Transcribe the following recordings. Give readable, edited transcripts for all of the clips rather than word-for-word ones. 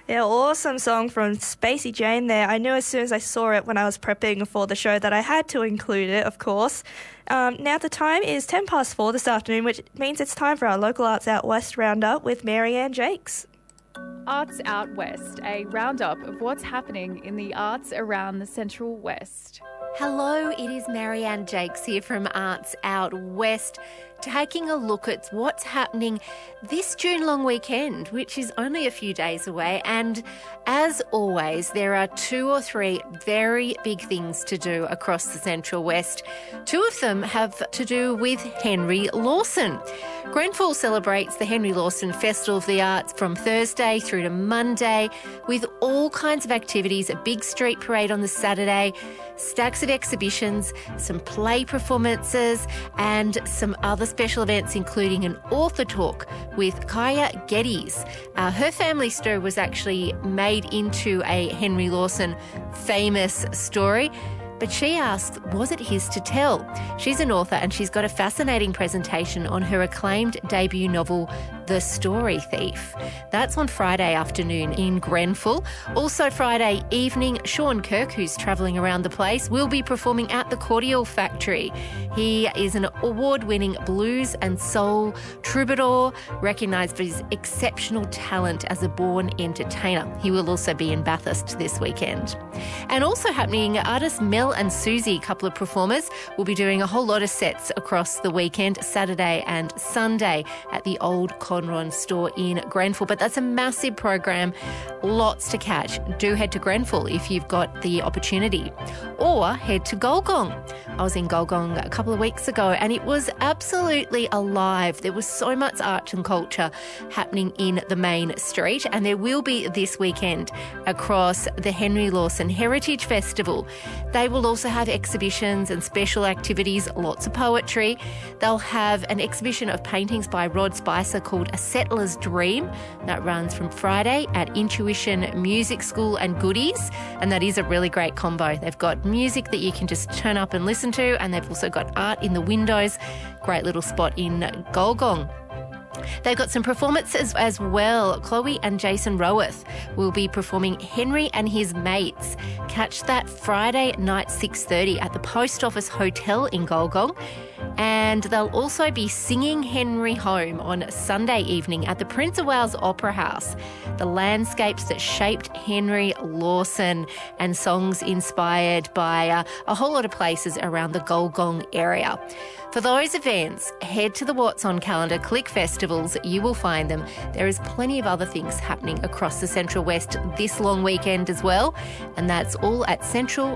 Yeah, awesome song from Spacey Jane there. I knew as soon as I saw it when I was prepping for the show that I had to include it, of course. Now the time is 4:10 this afternoon, which means it's time for our Local Arts Out West Roundup with Marianne Jakes. Arts Out West, a roundup of what's happening in the arts around the Central West. Hello, it is Marianne Jakes here from Arts Out West, taking a look at what's happening this June long weekend, which is only a few days away. And as always, there are 2 or 3 very big things to do across the Central West. 2 of them have to do with Henry Lawson. Grenfell celebrates the Henry Lawson Festival of the Arts from Thursday through to Monday with all kinds of activities, a big street parade on the Saturday, stacks of exhibitions, some play performances and some other special events, including an author talk with Kaya Geddes. Her family story was actually made into a Henry Lawson famous story, but she asks, was it his to tell? She's an author and she's got a fascinating presentation on her acclaimed debut novel, The Story Thief. That's on Friday afternoon in Grenfell. Also Friday evening, Sean Kirk, who's travelling around the place, will be performing at the Cordial Factory. He is an award-winning blues and soul troubadour, recognised for his exceptional talent as a born entertainer. He will also be in Bathurst this weekend. And also happening, artists Mel and Susie, a couple of performers, will be doing a whole lot of sets across the weekend, Saturday and Sunday at the Old Conron store in Grenfell. But that's a massive program, lots to catch. Do head to Grenfell if you've got the opportunity, or head to Golgong. I was in Golgong a couple of weeks ago and it was absolutely alive. There was so much art and culture happening in the main street, and there will be this weekend across the Henry Lawson Heritage Festival. They will also have exhibitions and special activities, lots of poetry. They'll have an exhibition of paintings by Rod Spicer called A Settler's Dream. That runs from Friday at Intuition Music School and Goodies, and that is a really great combo. They've got music that you can just turn up and listen to, and they've also got art in the windows. Great little spot in Golgong. They've got some performances as well. Chloe and Jason Roworth will be performing Henry and His Mates. Catch that Friday night 6:30 at the Post Office Hotel in Golgong. And they'll also be singing Henry home on Sunday evening at the Prince of Wales Opera House. The landscapes that shaped Henry Lawson and songs inspired by a whole lot of places around the Golgong area. For those events, head to the What's On calendar, click festivals, you will find them. There is plenty of other things happening across the Central West this long weekend as well, and that's all at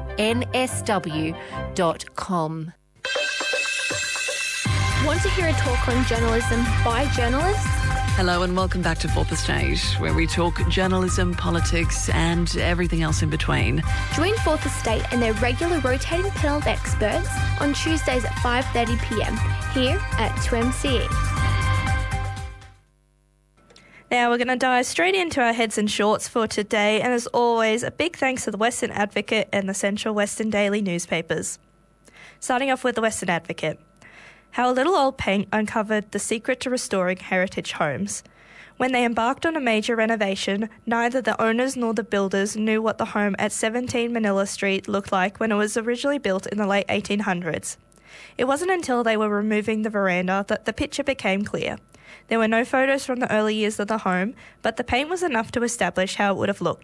centralnsw.com. Want to hear a talk on journalism by journalists? Hello and welcome back to Fourth Estate, where we talk journalism, politics and everything else in between. Join Fourth Estate and their regular rotating panel of experts on Tuesdays at 5:30pm here at 2MCE. Now we're going to dive straight into our heads and shorts for today, and as always, a big thanks to the Western Advocate and the Central Western Daily newspapers. Starting off with the Western Advocate. How a little old paint uncovered the secret to restoring heritage homes. When they embarked on a major renovation, neither the owners nor the builders knew what the home at 17 Manila Street looked like when it was originally built in the late 1800s. It wasn't until they were removing the veranda that the picture became clear. There were no photos from the early years of the home, but the paint was enough to establish how it would have looked.